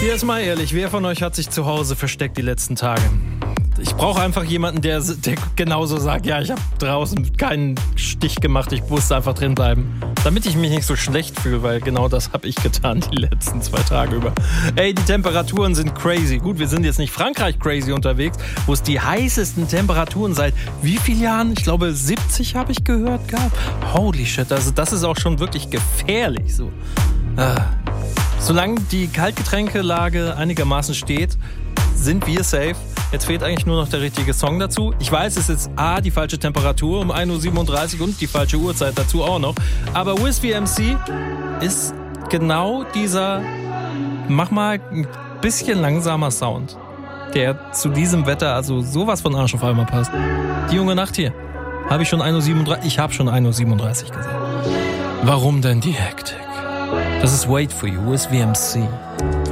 Jetzt mal ehrlich, wer von euch hat sich zu Hause versteckt die letzten Tage? Ich brauche einfach jemanden, der genauso sagt, ja, ich habe draußen keinen Stich gemacht, ich musste einfach drin bleiben. Damit ich mich nicht so schlecht fühle, weil genau das habe ich getan die letzten 2 Tage über. Ey, die Temperaturen sind crazy. Gut, wir sind jetzt nicht Frankreich crazy unterwegs, wo es die heißesten Temperaturen seit wie vielen Jahren? Ich glaube 70 habe ich gehört gab. Holy shit, also das ist auch schon wirklich gefährlich so. Solange die Kaltgetränkelage einigermaßen steht, sind wir safe. Jetzt fehlt eigentlich nur noch der richtige Song dazu. Ich weiß, es ist A, die falsche Temperatur um 1:37 Uhr und die falsche Uhrzeit dazu auch noch. Aber Wiz VMC ist genau dieser, mach mal ein bisschen langsamer Sound, der zu diesem Wetter also sowas von Arsch auf einmal passt. Die junge Nacht hier. Habe ich schon 1:37 Uhr? Ich habe schon 1:37 Uhr gesagt. Warum denn die Hektik? Das ist Wait For You, Wiz VMC.